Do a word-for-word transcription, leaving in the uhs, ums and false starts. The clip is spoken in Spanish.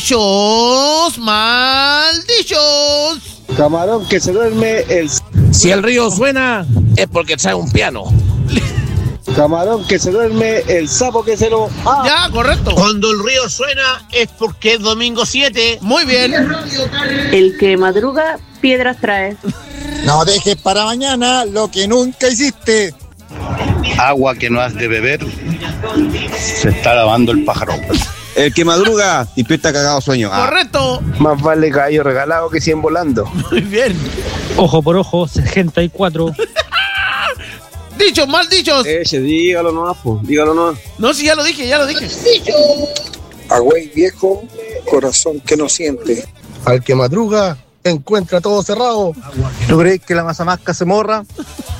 dichos, mal dichos. Camarón que se duerme el... Si el río suena, es porque trae un piano. Camarón que se duerme el sapo que se lo... Ah. Ya, correcto. Cuando el río suena, es porque es domingo siete. Muy bien. El que madruga, piedras trae. No dejes para mañana lo que nunca hiciste. Agua que no has de beber, se está lavando el pájaro. El que madruga, despierta cagado sueño. Ah. Correcto. Más vale gallo regalado que cien volando. Muy bien. Ojo por ojo, sesenta y cuatro. Dichos, mal dichos. Ese, dígalo nomás, po, dígalo nomás. No, si ya lo dije, ya lo dije. Agüey viejo, corazón que no siente. Al que madruga, encuentra todo cerrado. ¿Tú crees que la mazamasca se morra?